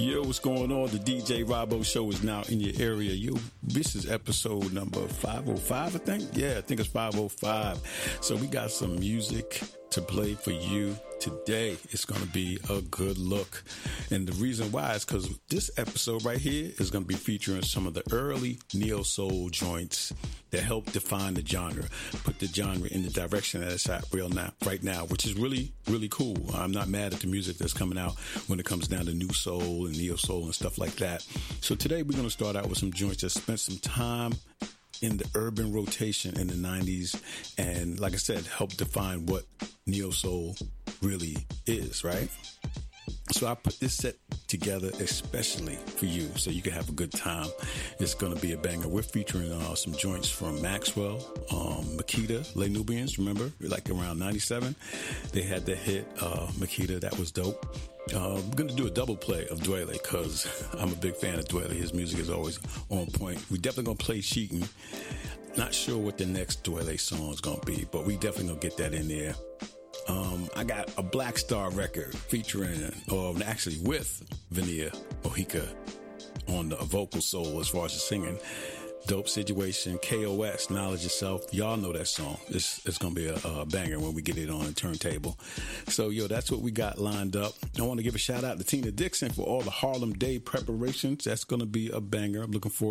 Yo, what's going on? The DJ Robbo Show is now in your area. Yo, this is episode number 505, I think. Yeah, I think it's 505. So we got some music to play for you today. It's going to be a good look. And the reason why is because this episode right here is going to be featuring some of the early neo-soul joints that help define the genre, put the genre in the direction that it's at right now, which is really, really cool. I'm not mad at the music that's coming out when it comes down to new soul and neo-soul and stuff like that. So today we're going to start out with some joints that spent some time in the urban rotation in the 90s and, like I said, help define what neo-soul really is, right? So I put this set together especially for you so you can have a good time. It's going to be a banger. We're featuring some joints from Maxwell, Makita, Les Nubians, remember? Like around 97. They had the hit Makita, that was dope. We're going to do a double play of Dwele because I'm a big fan of Dwele. His music is always on point. We definitely going to play Cheatin'. Not sure what the next Dwele song is going to be, but we definitely going to get that in there. I got a Black Star record featuring, or actually with Veneer Mojica on the vocal soul as far as the singing. Dope Situation, KOS, Knowledge Yourself. Y'all know that song. It's going to be a banger when we get it on the turntable. So, yo, that's what we got lined up. I want to give a shout out to Tina Dixon for all the Harlem Day preparations. That's going to be a banger. I'm looking forward